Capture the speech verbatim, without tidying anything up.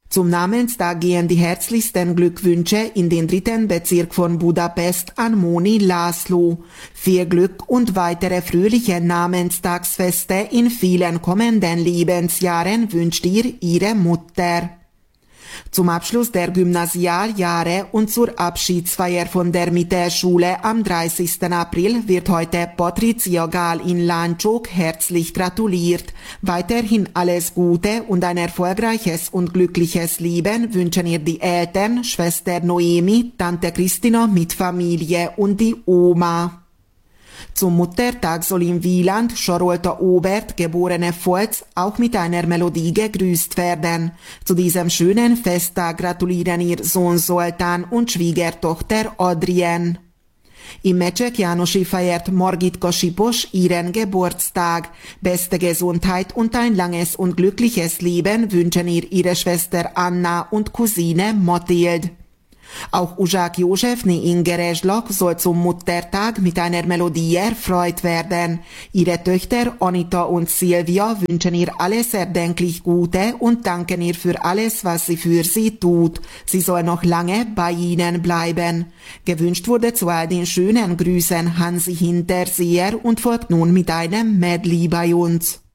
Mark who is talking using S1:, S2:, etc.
S1: Zum Namenstag gehen die herzlichsten Glückwünsche in den dritten Bezirk von Budapest an Moni László. Viel Glück und weitere fröhliche Namenstagsfeste in vielen kommenden Lebensjahren wünscht ihr ihre Mutter. Zum Abschluss der Gymnasialjahre und zur Abschiedsfeier von der Mittelschule am dreißigsten April wird heute Patricia Gál in Lánchok herzlich gratuliert. Weiterhin alles Gute und ein erfolgreiches und glückliches Leben wünschen ihr die Eltern, Schwester Noemi, Tante Christina mit Familie und die Oma. Zum Muttertag soll in Wieland Charolta Obert, geborene Volz, auch mit einer Melodie gegrüßt werden. Zu diesem schönen Festtag gratulieren ihr Sohn Zoltán und Schwiegertochter Adrien. Im Mecsek Jánosi feiert Margitka Sipos ihren Geburtstag. Beste Gesundheit und ein langes und glückliches Leben wünschen ihr ihre Schwester Anna und Cousine Mathilde. Auch Uzsák Józsefné Ingeresdlak soll zum Muttertag mit einer Melodie erfreut werden. Ihre Töchter Anita und Silvia wünschen ihr alles erdenklich Gute und danken ihr für alles, was sie für sie tut. Sie soll noch lange bei ihnen bleiben. Gewünscht wurde zu all den schönen Grüßen Hansi Hinterseher und folgt nun mit einem Medley bei uns.